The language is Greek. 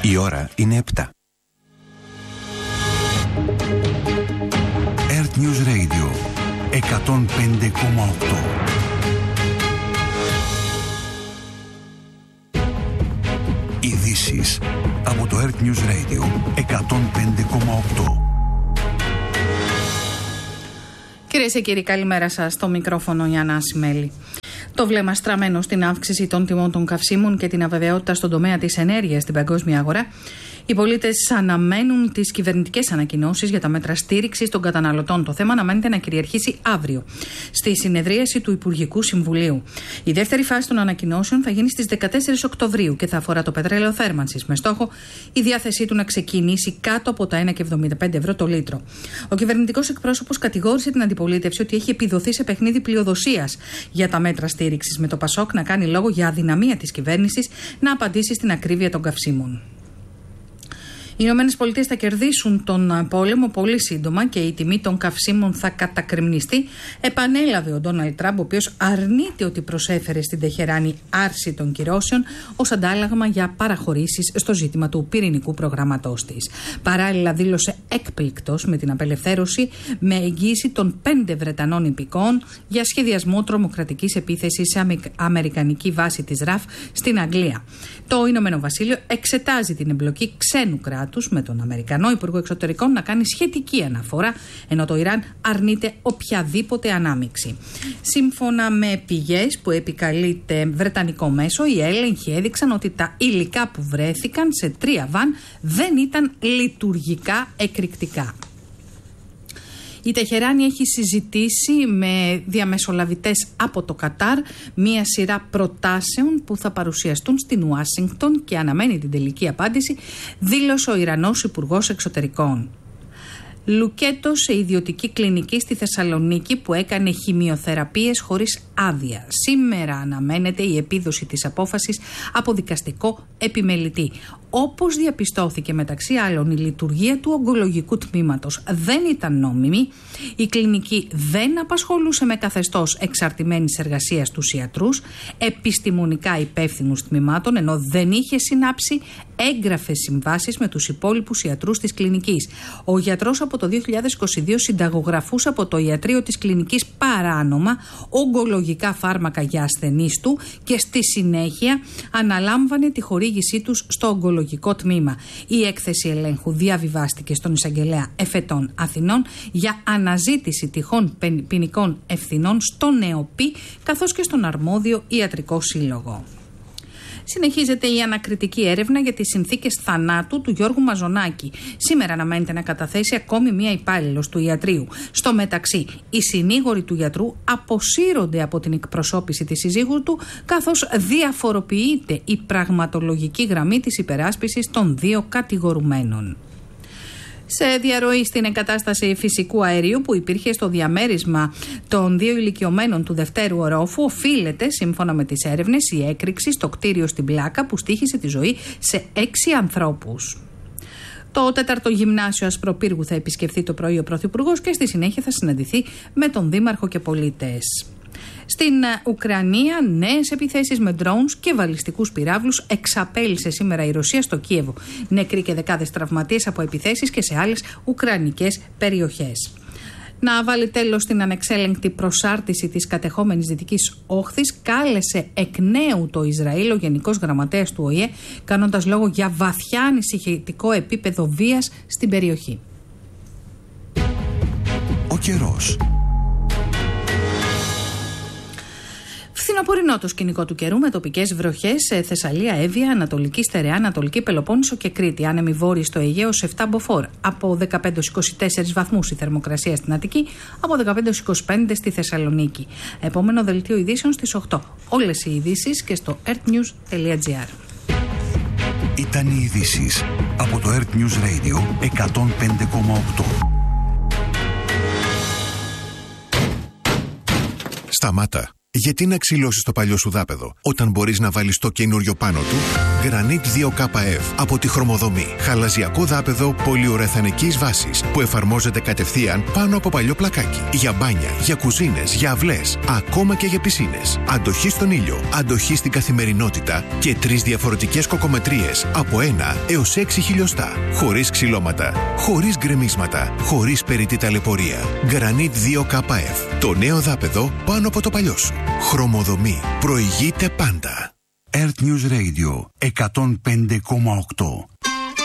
Η ώρα είναι 7. Earth News Radio 105,8. Ειδήσεις από το Earth News Radio 105,8. Κυρίες και κύριοι, καλημέρα σας. Στο μικρόφωνο η Άννα Ασημέλη. Το βλέμμα στραμμένο στην αύξηση των τιμών των καυσίμων και την αβεβαιότητα στον τομέα της ενέργειας στην παγκόσμια αγορά, οι πολίτες αναμένουν τις κυβερνητικές ανακοινώσεις για τα μέτρα στήριξης των καταναλωτών. Το θέμα αναμένεται να κυριαρχήσει αύριο στη συνεδρίαση του Υπουργικού Συμβουλίου. Η δεύτερη φάση των ανακοινώσεων θα γίνει στις 14 Οκτωβρίου και θα αφορά το πετρέλαιο θέρμανσης, με στόχο η διάθεσή του να ξεκινήσει κάτω από τα 1,75 ευρώ το λίτρο. Ο κυβερνητικός εκπρόσωπος κατηγόρησε την αντιπολίτευση ότι έχει επιδοθεί σε παιχνίδι πλειοδοσίας για τα μέτρα στήριξης, με το Πασόκ να κάνει λόγο για αδυναμία της κυβέρνησης να απαντήσει στην ακρίβεια των καυσίμων. Οι ΗΠΑ θα κερδίσουν τον πόλεμο πολύ σύντομα και η τιμή των καυσίμων θα κατακρημνιστεί, επανέλαβε ο Ντόναλντ Τραμπ, ο οποίος αρνείται ότι προσέφερε στην Τεχεράνη άρση των κυρώσεων ως αντάλλαγμα για παραχωρήσεις στο ζήτημα του πυρηνικού προγράμματός της. Παράλληλα, δήλωσε έκπληκτος με την απελευθέρωση με εγγύηση των 5 Βρετανών υπηκόων για σχεδιασμό τρομοκρατικής επίθεσης σε αμερικανική βάση της ΡΑΦ στην Αγγλία. Το Ηνωμένο Βασίλειο εξετάζει την εμπλοκή ξένου κράτους με τον Αμερικανό Υπουργό Εξωτερικών να κάνει σχετική αναφορά, ενώ το Ιράν αρνείται οποιαδήποτε ανάμειξη. Σύμφωνα με πηγές που επικαλείται βρετανικό μέσο, οι έλεγχοι έδειξαν ότι τα υλικά που βρέθηκαν σε 3 βαν δεν ήταν λειτουργικά εκρηκτικά. Η Τεχεράνη έχει συζητήσει με διαμεσολαβητές από το Κατάρ μία σειρά προτάσεων που θα παρουσιαστούν στην Ουάσιγκτον και αναμένει την τελική απάντηση, δήλωσε ο Ιρανός Υπουργός Εξωτερικών. Λουκέτο σε ιδιωτική κλινική στη Θεσσαλονίκη που έκανε χημειοθεραπείες χωρίς άδεια. Σήμερα αναμένεται η επίδοση της απόφασης από δικαστικό επιμελητή. Όπως διαπιστώθηκε μεταξύ άλλων, η λειτουργία του ογκολογικού τμήματος δεν ήταν νόμιμη, η κλινική δεν απασχολούσε με καθεστώς εξαρτημένης εργασίας τους ιατρούς, επιστημονικά υπεύθυνους τμήματων, ενώ δεν είχε συνάψει έγγραφες συμβάσεις με τους υπόλοιπους ιατρούς της κλινικής. Ο γιατρός από το 2022 συνταγογραφούσε από το ιατρείο της κλινικής παράνομα ογκολογικά φάρμακα για ασθενείς του και στη συνέχεια αναλάμβανε τη χορήγησή τους στο ογκολογικό τμήμα. Η έκθεση ελέγχου διαβιβάστηκε στον εισαγγελέα Εφετών Αθηνών για αναζήτηση τυχόν ποινικών ευθυνών στον ΕΟΠΗ καθώς και στον αρμόδιο ιατρικό σύλλογο. Συνεχίζεται η ανακριτική έρευνα για τις συνθήκες θανάτου του Γιώργου Μαζονάκη. Σήμερα αναμένεται να καταθέσει ακόμη μία υπάλληλος του ιατρείου. Στο μεταξύ, οι συνήγοροι του γιατρού αποσύρονται από την εκπροσώπηση της συζύγου του, καθώς διαφοροποιείται η πραγματολογική γραμμή της υπεράσπισης των 2 κατηγορουμένων. Σε διαρροή στην εγκατάσταση φυσικού αερίου που υπήρχε στο διαμέρισμα των 2 ηλικιωμένων του δευτέρου ορόφου, οφείλεται, σύμφωνα με τις έρευνες, η έκρηξη στο κτίριο στην Πλάκα που στοίχησε τη ζωή σε 6 ανθρώπους. Το 4ο Γυμνάσιο Ασπροπύργου θα επισκεφθεί το πρωί ο Πρωθυπουργός και στη συνέχεια θα συναντηθεί με τον Δήμαρχο και πολίτες. Στην Ουκρανία, νέες επιθέσεις με drones και βαλιστικούς πυράβλους εξαπέλυσε σήμερα η Ρωσία στο Κίεβο. Νεκροί και δεκάδες τραυματίες από επιθέσεις και σε άλλες ουκρανικές περιοχές. Να βάλει τέλος στην ανεξέλεγκτη προσάρτηση της κατεχόμενης Δυτικής Όχθης, κάλεσε εκ νέου το Ισραήλ ο Γενικός Γραμματέας του ΟΗΕ, κάνοντας λόγο για βαθιά ανησυχητικό επίπεδο βίας στην περιοχή. Ο καιρός. Φθινοπορεινό το σκηνικό του καιρού με τοπικές βροχές σε Θεσσαλία, Εύβοια, Ανατολική Στερεά, Ανατολική Πελοπόννησο και Κρήτη. Άνεμοι βόρειοι στο Αιγαίο σε 7 μποφόρ. Από 15-24 βαθμούς η θερμοκρασία στην Αττική, από 15-25 στη Θεσσαλονίκη. Επόμενο δελτίο ειδήσεων στις 8. Όλες οι ειδήσεις και στο earthnews.gr. Ήταν οι ειδήσεις από το Earth News Radio 105,8. Σταμάτα. Γιατί να ξυλώσεις το παλιό σου δάπεδο, όταν μπορείς να βάλεις το καινούριο πάνω του? Granit 2KF από τη Χρωμοδομή. Χαλαζιακό δάπεδο πολυουρεθανικής βάσης που εφαρμόζεται κατευθείαν πάνω από παλιό πλακάκι. Για μπάνια, για κουζίνες, για αυλές, ακόμα και για πισίνες. Αντοχή στον ήλιο, αντοχή στην καθημερινότητα και 3 διαφορετικές κοκομετρίες από 1 έως 6 χιλιοστά. Χωρίς ξυλώματα, χωρίς γκρεμίσματα, χωρίς περιττή ταλαιπωρία. Granit 2KF. Το νέο δάπεδο πάνω από το παλιό σου. Χρωμοδομή. Προηγείται πάντα. Earth News Radio 105,8.